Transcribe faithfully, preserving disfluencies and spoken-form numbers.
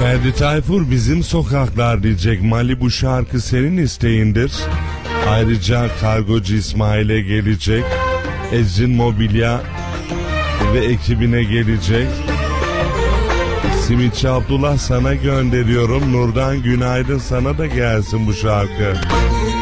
Ferdi Tayfur bizim sokaklar diyecek. Mali, bu şarkı senin isteğindir. Ayrıca Kargocu İsmail'e gelecek. Ecrin Mobilya ve ekibine gelecek. Simitçi Abdullah sana gönderiyorum. Nurdan günaydın, sana da gelsin bu şarkı.